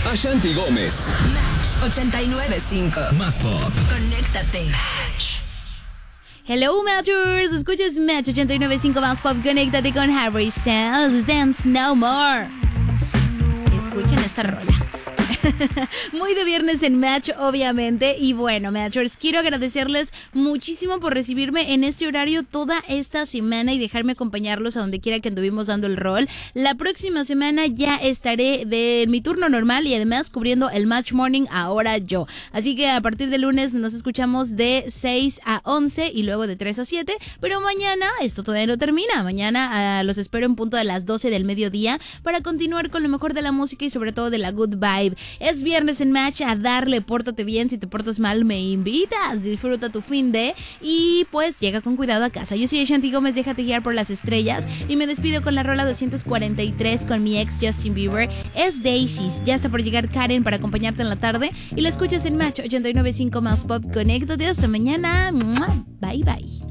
Ashanti Gómez. Match 89.5. Más pop. Conéctate. Hello, Matchers. Escuchas Match 89.5 Más Pop. Conéctate con Harry Styles. Dance No More. Escuchen esta rola. Muy de viernes en Match, obviamente. Y bueno, Matchers, quiero agradecerles muchísimo por recibirme en este horario toda esta semana y dejarme acompañarlos a donde quiera que anduvimos dando el rol. La próxima semana ya estaré de mi turno normal y además cubriendo el Match Morning ahora yo. Así que a partir del lunes nos escuchamos de 6 a 11 y luego de 3 a 7. Pero mañana esto todavía no termina. Mañana los espero en punto de las 12 del mediodía para continuar con lo mejor de la música y sobre todo de la good vibe. Es viernes en Match, a darle, pórtate bien, si te portas mal me invitas, disfruta tu fin de y pues llega con cuidado a casa. Yo soy Ashanti Gómez, déjate guiar por las estrellas y me despido con la rola 243 con mi ex Justin Bieber. Es Daisies, ya está por llegar Karen para acompañarte en la tarde y la escuchas en Match 89.5 Más Pop. Conéctate, hasta mañana, bye bye.